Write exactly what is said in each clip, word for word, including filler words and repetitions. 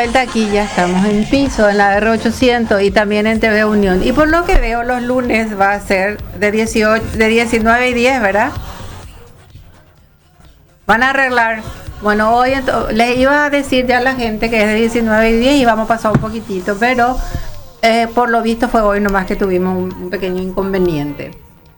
vuelta aquí, ya estamos en piso, en la R ochocientos y también en T V Unión. Y por lo que veo, los lunes va a ser de dieciocho, de diecinueve y diez, ¿verdad? Van a arreglar. Bueno, hoy les iba a decir ya a la gente que es de diecinueve y diez y vamos a pasar un poquitito, pero eh, por lo visto fue hoy nomás que tuvimos un, un pequeño inconveniente.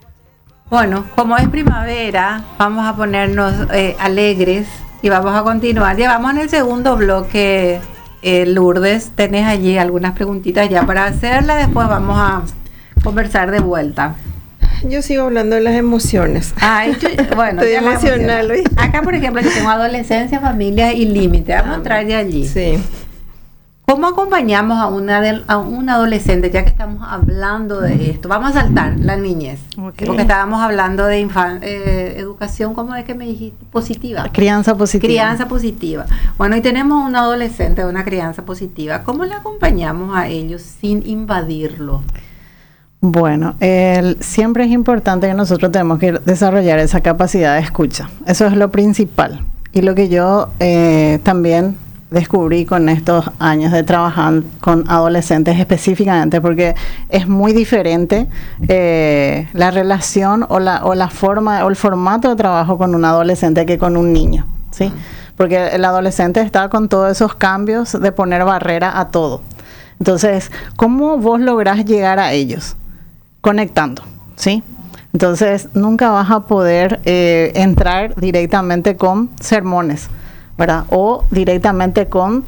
Bueno, como es primavera, vamos a ponernos eh, alegres y vamos a continuar. Ya vamos en el segundo bloque, eh, Lourdes. Tenés allí algunas preguntitas ya para hacerla. Después vamos a conversar de vuelta. Yo sigo hablando de las emociones. Ay, yo, bueno, estoy emocional hoy. Acá, por ejemplo, yo tengo adolescencia, familia y límite. Vamos a entrar de allí. Sí. ¿Cómo acompañamos a una de, a un adolescente, ya que estamos hablando de esto? Vamos a saltar la niñez, okay. Porque estábamos hablando de infan, eh, educación, ¿cómo es que me dijiste? Positiva. Crianza positiva. Crianza positiva. Bueno, y tenemos un adolescente, una crianza positiva. ¿Cómo le acompañamos a ellos sin invadirlo? Bueno, el, siempre es importante que nosotros tenemos que desarrollar esa capacidad de escucha. Eso es lo principal. Y lo que yo eh, también descubrí con estos años de trabajar con adolescentes específicamente, porque es muy diferente eh, la relación o la, o la forma o el formato de trabajo con un adolescente que con un niño, ¿sí? Uh-huh. Porque el adolescente está con todos esos cambios de poner barrera a todo. Entonces, ¿cómo vos lográs llegar a ellos? Conectando, ¿sí? Entonces, nunca vas a poder eh, entrar directamente con sermones, ¿verdad? O directamente con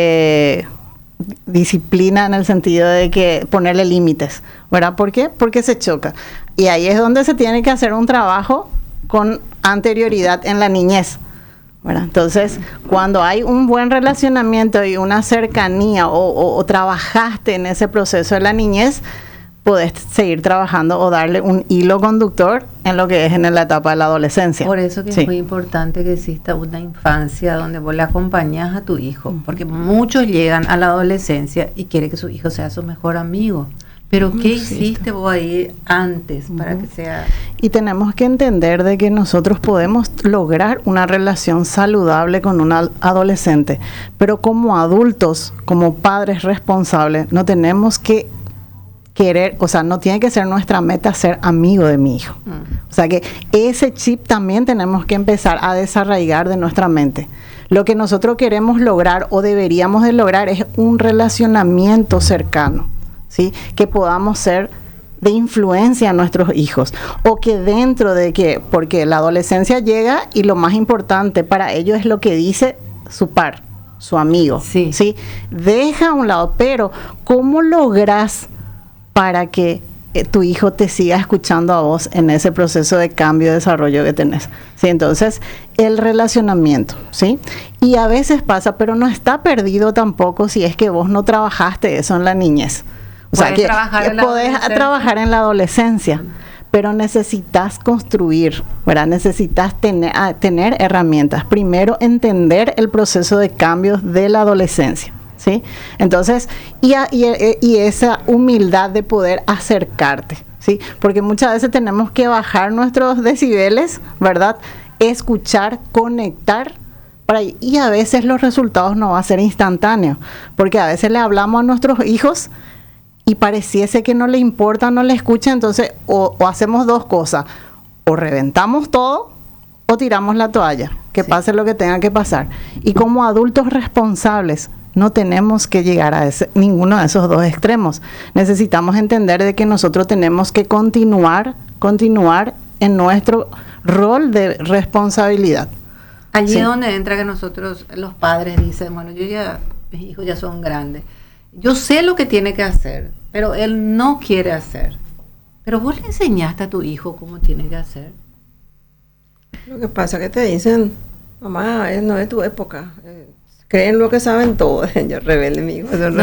eh, disciplina en el sentido de que ponerle límites, ¿verdad? ¿Por qué? Porque se choca. Y ahí es donde se tiene que hacer un trabajo con anterioridad en la niñez, ¿verdad? Entonces, cuando hay un buen relacionamiento y una cercanía o, o, o trabajaste en ese proceso de la niñez, podés seguir trabajando o darle un hilo conductor en lo que es en la etapa de la adolescencia. Por eso que sí. es muy importante que exista una infancia donde vos le acompañás a tu hijo, porque muchos llegan a la adolescencia y quieren que su hijo sea su mejor amigo. Pero ¿qué hiciste vos ahí antes para uh-huh. que sea...? Y tenemos que entender de que nosotros podemos lograr una relación saludable con un adolescente, pero como adultos, como padres responsables, no tenemos que querer, o sea, no tiene que ser nuestra meta ser amigo de mi hijo. Mm. O sea que ese chip también tenemos que empezar a desarraigar de nuestra mente. Lo que nosotros queremos lograr o deberíamos de lograr es un relacionamiento cercano, ¿sí? Que podamos ser de influencia a nuestros hijos, o que dentro de que, porque la adolescencia llega y lo más importante para ellos es lo que dice su par, su amigo, sí. ¿sí? Deja a un lado, pero ¿cómo logras para que eh, tu hijo te siga escuchando a vos en ese proceso de cambio y desarrollo que tenés? ¿Sí? Entonces, el relacionamiento, ¿sí? Y a veces pasa, pero no está perdido tampoco si es que vos no trabajaste eso en la niñez. O sea, que, que podés trabajar en la adolescencia, pero necesitas construir, ¿verdad? Necesitas tener, a, tener herramientas. Primero, entender el proceso de cambios de la adolescencia, ¿sí? Entonces, y, a, y, y esa humildad de poder acercarte, ¿sí? Porque muchas veces tenemos que bajar nuestros decibeles, ¿verdad? Escuchar, conectar, para, y a veces los resultados no van a ser instantáneos, porque a veces le hablamos a nuestros hijos y pareciese que no le importa, no le escucha, entonces o, o hacemos dos cosas, o reventamos todo o tiramos la toalla, que sí. Pase lo que tenga que pasar. Y como adultos responsables no tenemos que llegar a ese, ninguno de esos dos extremos. Necesitamos entender de que nosotros tenemos que continuar, continuar en nuestro rol de responsabilidad. Allí sí. es donde entra que nosotros, los padres, dicen, bueno, yo ya, mis hijos ya son grandes, yo sé lo que tiene que hacer, pero él no quiere hacer. Pero vos le enseñaste a tu hijo cómo tiene que hacer. Lo que pasa es que te dicen, mamá, no es tu época, eh, creen lo que saben todo. Yo rebelde, mi hijo.